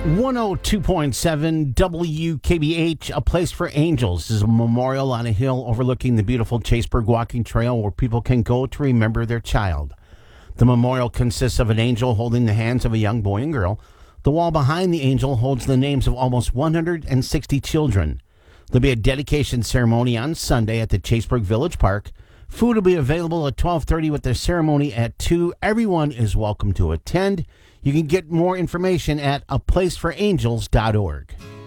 102.7 WKBH, A Place for Angels, is a memorial on a hill overlooking the beautiful Chaseburg Walking Trail where people can go to remember their child. The memorial consists of an angel holding the hands of a young boy and girl. The wall behind the angel holds the names of almost 160 children. There'll be a dedication ceremony on Sunday at the Chaseburg Village Park. Food will be available at 12:30 with the ceremony at 2. Everyone is welcome to attend. You can get more information at aplaceforangels.org.